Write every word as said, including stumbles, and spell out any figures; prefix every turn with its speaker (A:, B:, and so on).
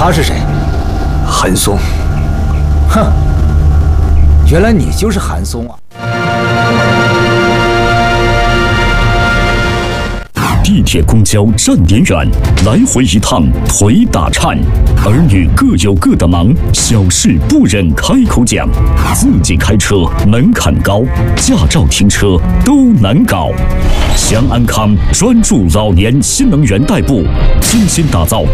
A: 他是谁？
B: 韩松。
A: 哼，原来你就是韩松啊！
C: 地铁、公交站点远，来回一趟腿打颤。儿女各有各的忙，小事不忍开口讲。自己开车门槛高，驾照停车都难搞。祥安康专注老年新能源代步，精心打造